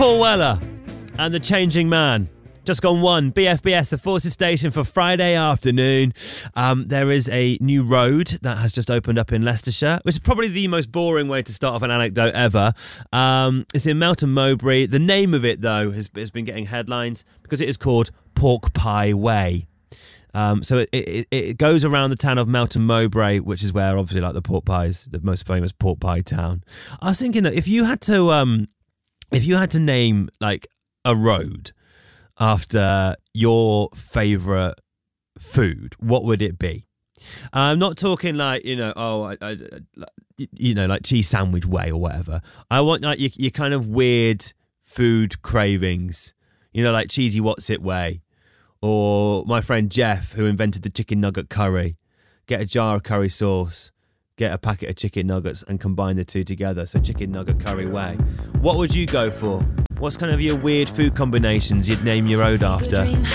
Paul Weller and the Changing Man. Just gone one, BFBS, the Forces Station for Friday afternoon. There is a new road that has just opened up in Leicestershire, which is probably the most boring way to start off an anecdote ever. It's in Melton Mowbray. The name of it, though, has been getting headlines because it is called Pork Pie Way. So it goes around the town of Melton Mowbray, which is where, obviously, like the pork pies, the most famous pork pie town. I was thinking that if you had to name like a road after your favourite food, what would it be? I'm not talking like, like cheese sandwich way or whatever. I want like your kind of weird food cravings, like cheesy what's it way. Or my friend Jeff, who invented the chicken nugget curry. Get a jar of curry sauce, get a packet of chicken nuggets and combine the two together. So chicken nugget curry way. What would you go for? What's kind of your weird food combinations you'd name your road after?